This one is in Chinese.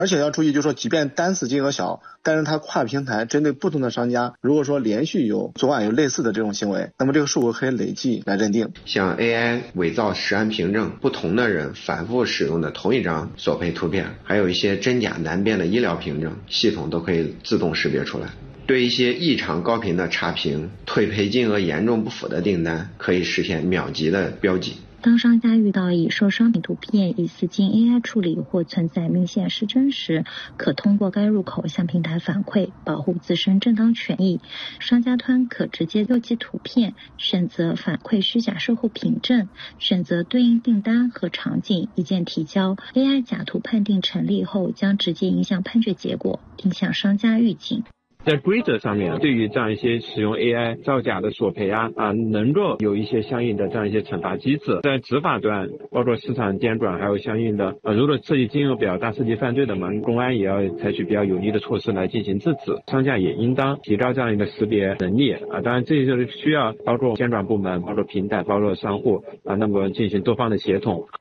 而且要注意，就是说即便单次金额小，但是它跨平台针对不同的商家，如果说连续有昨晚有类似的这种行为，那么这个数额可以累计来认定。 像 AI 伪造实案凭证，不同的人反复使用的同一张索赔图片，还有一些真假难辨的医疗凭证，系统都可以自动识别出来。对一些异常高频的差评、退赔金额严重不符的订单，可以实现秒级的标记。 当商家遇到已售商品图片疑似经 AI 处理或存在明显失真时，可通过该入口向平台反馈，保护自身正当权益。商家端可直接邮寄图片，选择反馈虚假售后凭证，选择对应订单和场景，一键提交。AI 假图判定成立后，将直接影响判决结果，并向商家预警。 在规则上面，对于这样一些使用 AI 造假的索赔能够有一些相应的这样一些惩罚机制。在执法端，包括市场监管，还有相应的如果涉及金额比较大、涉及犯罪的嘛，公安也要采取比较有力的措施来进行制止。商家也应当提高这样一个识别能力当然这就是需要包括监管部门、包括平台、包括商户那么进行多方的协同。